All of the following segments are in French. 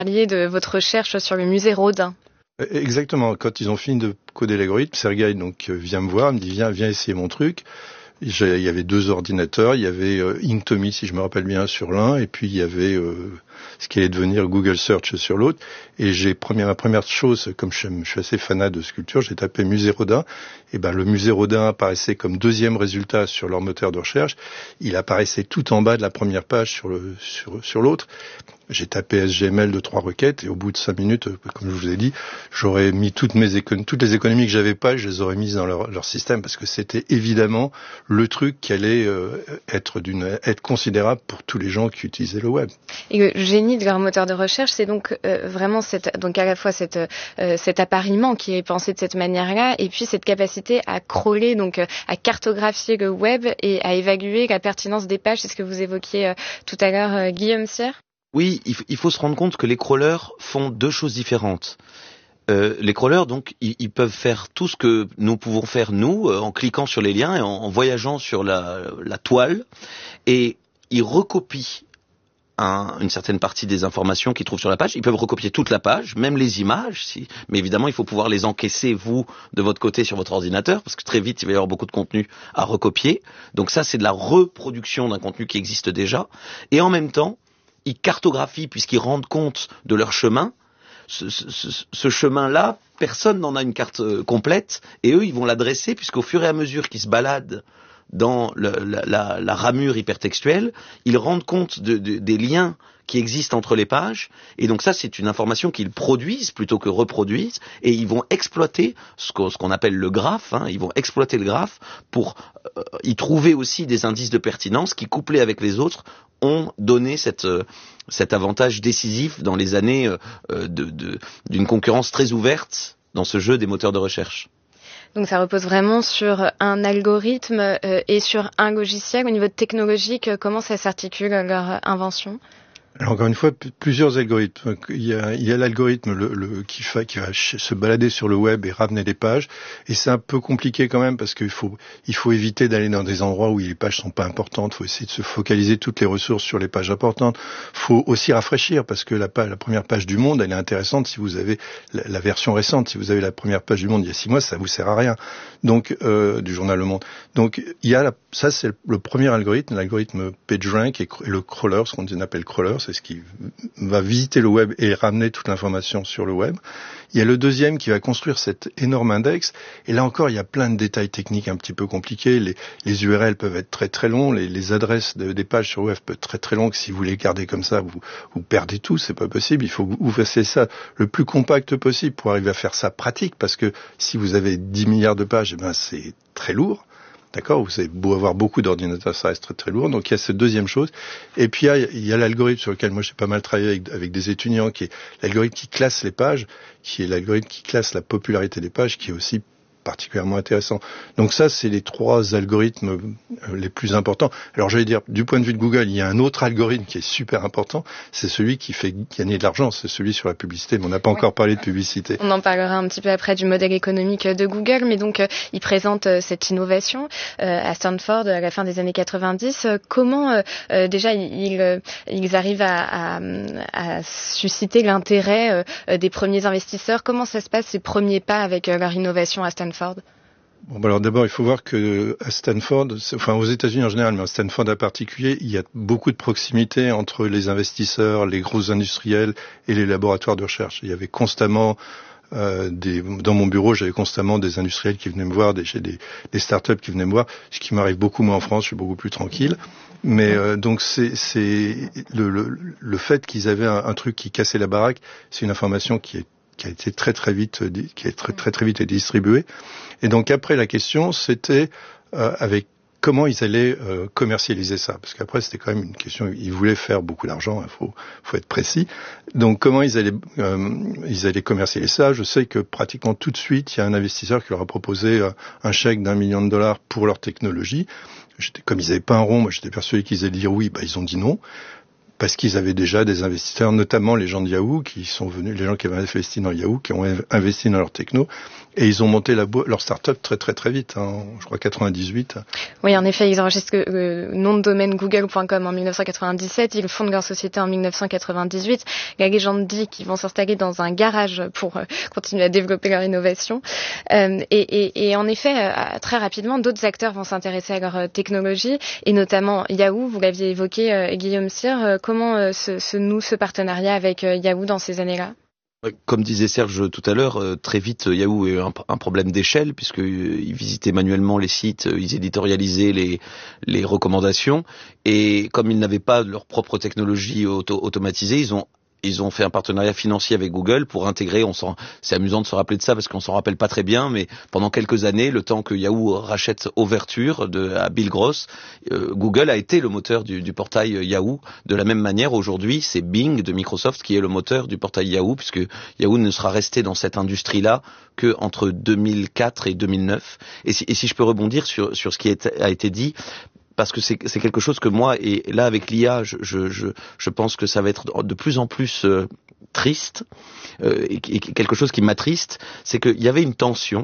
parliez de votre recherche sur le musée Rodin. Exactement. Quand ils ont fini de coder l'algorithme, Sergueï vient me voir, me dit viens essayer mon truc. Il y avait 2 ordinateurs, il y avait Inktomi, si je me rappelle bien, sur l'un, et puis il y avait ce qui allait devenir Google Search sur l'autre. Et ma première chose, comme je suis assez fanat de sculpture, j'ai tapé musée Rodin. Et le musée Rodin apparaissait comme 2e résultat sur leur moteur de recherche. Il apparaissait tout en bas de la première page sur l'autre. J'ai tapé SGML de 3 requêtes et au bout de 5 minutes, comme je vous ai dit, j'aurais mis toutes les économies que j'avais pas, je les aurais mises dans leur système parce que c'était évidemment le truc qui allait être considérable pour tous les gens qui utilisaient le web. Et le génie de leur moteur de recherche, c'est donc vraiment à la fois cet appariement qui est pensé de cette manière-là, et puis cette capacité à crawler, donc à cartographier le web et à évaluer la pertinence des pages. C'est ce que vous évoquiez tout à l'heure, Guillaume Sierre. Oui, il faut se rendre compte que les crawlers font 2 choses différentes. Les crawlers, donc, ils peuvent faire tout ce que nous pouvons faire, nous, en cliquant sur les liens et en voyageant sur la toile, et ils recopient une certaine partie des informations qu'ils trouvent sur la page. Ils peuvent recopier toute la page, même les images, mais évidemment, il faut pouvoir les encaisser, vous, de votre côté, sur votre ordinateur, parce que très vite, il va y avoir beaucoup de contenu à recopier. Donc ça, c'est de la reproduction d'un contenu qui existe déjà. Et en même temps, ils cartographient puisqu'ils rendent compte de leur chemin. Ce chemin-là, personne n'en a une carte complète, et eux, ils vont l'adresser puisqu'au fur et à mesure qu'ils se baladent dans la ramure hypertextuelle, ils rendent compte des liens qui existent entre les pages, et donc ça, c'est une information qu'ils produisent plutôt que reproduisent, et ils vont exploiter ce qu'on appelle le graphe, ils vont exploiter le graphe pour y trouver aussi des indices de pertinence qui, couplés avec les autres, ont donné cet avantage décisif dans les années d'une concurrence très ouverte dans ce jeu des moteurs de recherche. Donc ça repose vraiment sur un algorithme et sur un logiciel. Au niveau technologique, comment ça s'articule leur invention ? Alors encore une fois, plusieurs algorithmes. Il y a l'algorithme qui va se balader sur le web et ramener des pages, et c'est un peu compliqué quand même parce qu'il faut éviter d'aller dans des endroits où les pages sont pas importantes. Il faut essayer de se focaliser toutes les ressources sur les pages importantes. Il faut aussi rafraîchir parce que la première page du Monde, elle est intéressante si vous avez la version récente. Si vous avez la première page du Monde il y a 6 mois, ça vous sert à rien. Donc du journal Le Monde. Donc ça c'est le premier algorithme, l'algorithme PageRank et le crawler, ce qu'on appelle crawler. C'est ce qui va visiter le web et ramener toute l'information sur le web. Il y a le deuxième qui va construire cet énorme index. Et là encore, il y a plein de détails techniques un petit peu compliqués. Les URL peuvent être très très longs. Les adresses des pages sur le web peuvent être très très longues. Si vous les gardez comme ça, vous perdez tout. C'est pas possible. Il faut que vous fassiez ça le plus compact possible pour arriver à faire ça pratique. Parce que si vous avez 10 milliards de pages, c'est très lourd. D'accord, vous avez beau avoir beaucoup d'ordinateurs, ça reste très très lourd. Donc il y a cette deuxième chose. Et puis il y a l'algorithme sur lequel moi j'ai pas mal travaillé avec des étudiants, qui est l'algorithme qui classe les pages, qui est l'algorithme qui classe la popularité des pages, qui est aussi particulièrement intéressant. Donc ça, c'est les 3 algorithmes les plus importants. Alors j'allais dire, du point de vue de Google, il y a un autre algorithme qui est super important, c'est celui qui fait gagner de l'argent, c'est celui sur la publicité, mais on n'a pas encore parlé de publicité. On en parlera un petit peu après du modèle économique de Google, mais donc il présente cette innovation à Stanford à la fin des années 90. Comment déjà ils arrivent à susciter l'intérêt des premiers investisseurs? Comment ça se passe, ces premiers pas avec leur innovation à Stanford? Bon, alors d'abord, il faut voir que à Stanford, aux États-Unis en général, mais à Stanford en particulier, il y a beaucoup de proximité entre les investisseurs, les gros industriels et les laboratoires de recherche. Il y avait constamment dans mon bureau, j'avais constamment des industriels qui venaient me voir, des startups qui venaient me voir, ce qui m'arrive beaucoup moins en France. Je suis beaucoup plus tranquille. Mais donc c'est le fait qu'ils avaient un truc qui cassait la baraque, c'est une information qui a été très très vite été distribuée. Et donc après, la question c'était avec comment ils allaient commercialiser ça, parce qu'après c'était quand même une question, ils voulaient faire beaucoup d'argent, faut être précis. Donc comment ils allaient commercialiser ça? Je sais que pratiquement tout de suite, il y a un investisseur qui leur a proposé un chèque d'$1 million pour leur technologie. Comme ils n'avaient pas un rond, moi j'étais persuadé qu'ils allaient dire oui, ils ont dit non. parce qu'ils avaient déjà des investisseurs, notamment les gens de Yahoo, qui sont venus, les gens qui avaient investi dans Yahoo, qui ont investi dans leur techno, et ils ont monté leur start-up très très très vite, je crois 98. Oui, en effet, ils enregistrent le nom de domaine google.com en 1997, ils fondent leur société en 1998. La légende dit qu'ils vont s'installer dans un garage pour continuer à développer leur innovation. Et en effet, très rapidement, d'autres acteurs vont s'intéresser à leur technologie, et notamment Yahoo. Vous l'aviez évoqué, Guillaume Cyr. Comment se noue ce partenariat avec Yahoo dans ces années-là? Comme disait Serge tout à l'heure, très vite Yahoo a eu un problème d'échelle, puisqu'ils visitaient manuellement les sites, ils éditorialisaient les recommandations, et comme ils n'avaient pas leur propre technologie automatisée, ils ont fait un partenariat financier avec Google pour intégrer, c'est amusant de se rappeler de ça parce qu'on s'en rappelle pas très bien, mais pendant quelques années, le temps que Yahoo rachète Overture à Bill Gross, Google a été le moteur du portail Yahoo. De la même manière, aujourd'hui, c'est Bing de Microsoft qui est le moteur du portail Yahoo, puisque Yahoo ne sera resté dans cette industrie-là que entre 2004 et 2009. Et si je peux rebondir sur ce qui a été dit, parce que c'est quelque chose que moi, et là avec l'IA, je pense que ça va être de plus en plus triste, et quelque chose qui m'attriste, c'est qu'il y avait une tension,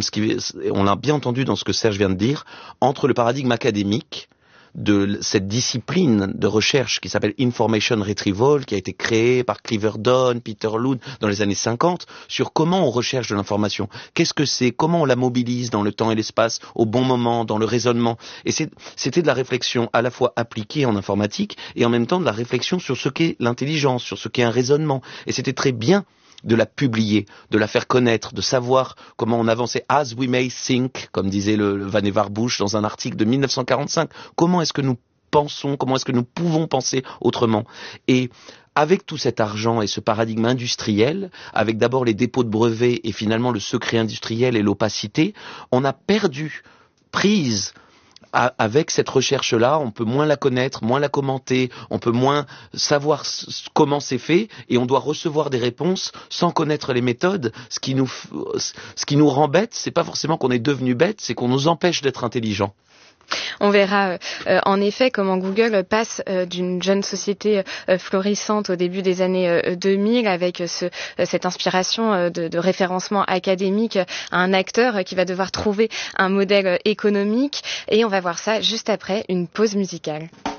on l'a bien entendu dans ce que Serge vient de dire, entre le paradigme académique de cette discipline de recherche qui s'appelle Information Retrieval, qui a été créée par Cliver Dunn, Peter Loon dans les années 50, sur comment on recherche de l'information. Qu'est-ce que c'est? Comment on la mobilise dans le temps et l'espace, au bon moment, dans le raisonnement? Et c'était de la réflexion à la fois appliquée en informatique et en même temps de la réflexion sur ce qu'est l'intelligence, sur ce qu'est un raisonnement. Et c'était très bien de la publier, de la faire connaître, de savoir comment on avançait. As we may think, comme disait le Vannevar Bush dans un article de 1945. Comment est-ce que nous pensons, comment est-ce que nous pouvons penser autrement? Et avec tout cet argent et ce paradigme industriel, avec d'abord les dépôts de brevets et finalement le secret industriel et l'opacité, on a perdu prise. Avec cette recherche-là, on peut moins la connaître, moins la commenter, on peut moins savoir comment c'est fait, et on doit recevoir des réponses sans connaître les méthodes. Ce qui nous rend bêtes, c'est pas forcément qu'on est devenu bête, c'est qu'on nous empêche d'être intelligents. On verra en effet comment Google passe d'une jeune société florissante au début des années 2000 avec cette inspiration de référencement académique à un acteur qui va devoir trouver un modèle économique, et on va voir ça juste après une pause musicale.